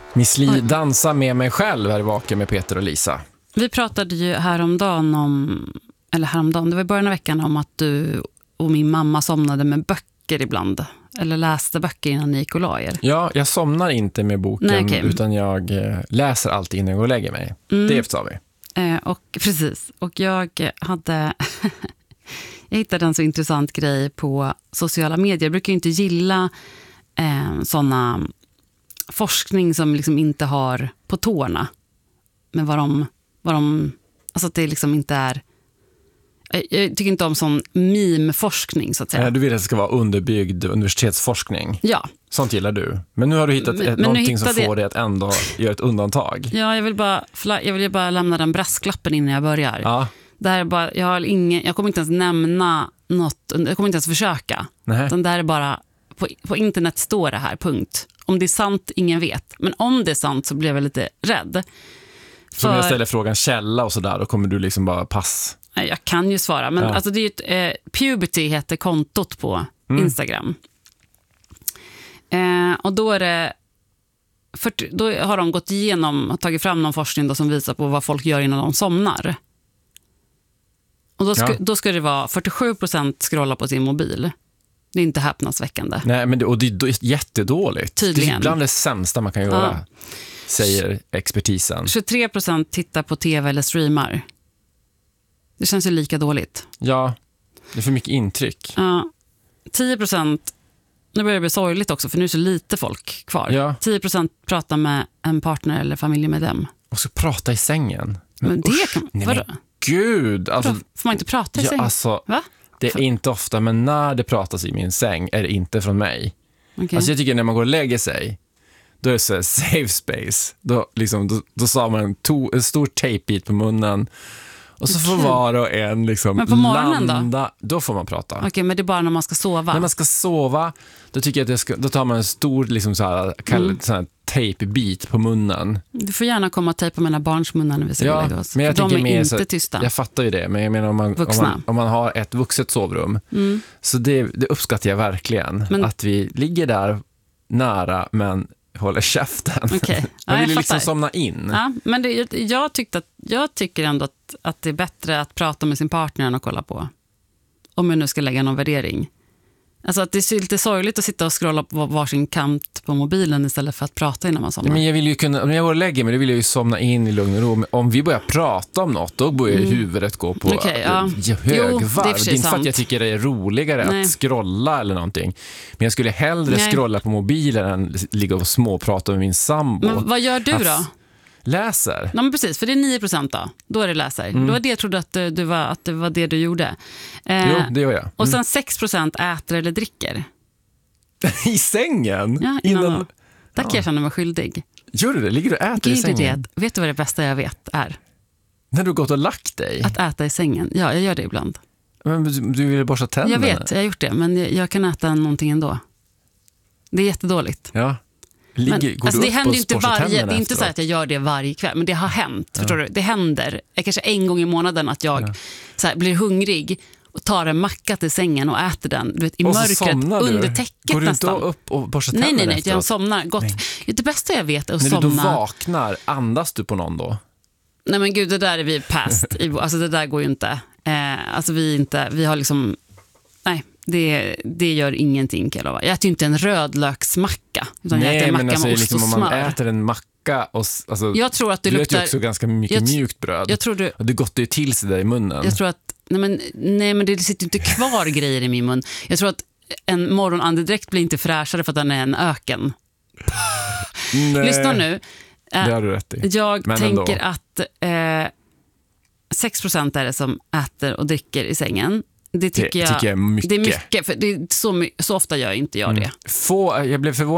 Miss Li dansar med mig själv här i Vaken med Peter och Lisa. Vi pratade ju häromdagen, det var i början av veckan, om att du och min mamma somnade med böcker ibland. Eller läste böcker innan ni gick och la er. Ja, jag somnar inte med boken utan jag läser alltid innan jag går och lägger mig. Det sa vi. Precis. Och jag hittade en så intressant grej på sociala medier. Jag brukar ju inte gilla sådana forskning som liksom inte har på tårna. Men vad de alltså att det liksom inte är. Jag tycker inte om sån meme-forskning så att säga. Du vill att det ska vara underbyggd universitetsforskning. Ja. Sånt gillar du. Men nu har du hittat någonting som får dig att ändå göra ett undantag. Ja, jag vill bara lämna den brasklappen innan jag börjar. Ja. Det här är bara, jag kommer inte ens nämna något, jag kommer inte ens försöka. Utan det här är bara, på internet står det här, punkt. Om det är sant, ingen vet. Men om det är sant så blir jag lite rädd. Så om jag ställer frågan källa och sådär, då kommer du liksom bara pass. Jag kan ju svara, men alltså det är ju Puberty heter kontot på Instagram. Och då är det då har de gått igenom och tagit fram någon forskning då som visar på vad folk gör innan de somnar. Och då ska det vara 47% scrolla på sin mobil. Det är inte häpnadsväckande. Nej, men det är jättedåligt. Tydligen. Det är bland det sämsta man kan göra, säger expertisen. 23% tittar på tv eller streamar. Det känns ju lika dåligt. Ja, det är för mycket intryck. 10%, nu börjar det bli sorgligt också för nu är så lite folk kvar. Ja. 10% pratar med en partner eller familjemedlem. Och så prata i sängen. Men det kan man, vadå? Gud, alltså, får man inte prata i sängen? Alltså, va? Det är inte ofta, men när det pratas i min säng är det inte från mig. Okay. Alltså jag tycker när man går och lägger sig, då är det så safe space. Då sa man en stor tejpbit på munnen. Och så får var och en liksom men på morgonen landa. Då får man prata. Okej, men det är bara när man ska sova. När man ska sova, då tycker jag att då tar man en stor liksom så här tejpbit på munnen. Du får gärna komma och tejpa mina barns munnar när vi ska lägga oss. Men jag de är mer inte så, tysta. Jag fattar ju det, men jag menar om man har ett vuxet sovrum. Så det uppskattar jag verkligen. Men, att vi ligger där nära men håller käften. Okay. Man vill ju liksom somna in. Ja, men jag tycker ändå att det är bättre att prata med sin partner än att kolla på. Om jag nu ska lägga någon värdering. Alltså att det är lite sorgligt att sitta och scrolla på varsin kant på mobilen istället för att prata innan man somnar. Men jag vill ju kunna, om jag går och lägger mig, då vill jag ju somna in i lugn och ro. Om vi börjar prata om något, då börjar huvudet gå på högvarv. Det är inte för att jag tycker det är roligare att scrolla eller någonting. Men jag skulle hellre scrolla på mobilen än ligga och småprata med min sambo. Men vad gör du då? Läser. Ja, men precis, för det är 9% då. Då är det läser. Då var det jag trodde att det var det du gjorde. Jo, det gör jag. Och sen 6% äter eller dricker. I sängen? Ja, där kan jag känna mig skyldig. Gör du det? Ligger du och äter i sängen? Vet du vad det bästa jag vet är? När du har gått och lagt dig? Att äta i sängen. Ja, jag gör det ibland. Men du vill borsta tänderna? Jag vet, jag har gjort det. Men jag kan äta någonting ändå. Det är jättedådligt. Ja. Det händer inte det är inte så att jag gör det varje kväll, men det har hänt, förstår du? Det händer kanske en gång i månaden att jag så här, blir hungrig och tar en macka till sängen och äter den, du vet, i mörkret under täcket. Går du nästan. Inte upp och borstar tänderna? Nej, jag somnar gott. Det bästa jag vet är att somna. När du då vaknar, andas du på någon då? Nej men gud, det där är vi past. Alltså det där går ju inte. Alltså vi har liksom, nej. Det gör ingenting, kan jag lova. Jag äter ju inte en rödlöksmacka, utan jag äter en macka med ost och liksom, smör. Om man äter en macka och alltså, jag tror att det luktar. Det är också ganska mycket mjukt bröd. Och det gottar ju till sig där i munnen. Jag tror att nej men det sitter inte kvar grejer i min mun. Jag tror att en morgonandedräkt blir inte fräschare för att den är en öken. Lyssna nu. Det har du rätt i. Jag tänker att 6% är det som äter och dricker i sängen. Det tycker jag är mycket. Det är mycket, för så ofta gör inte jag det. Jag blev förvånad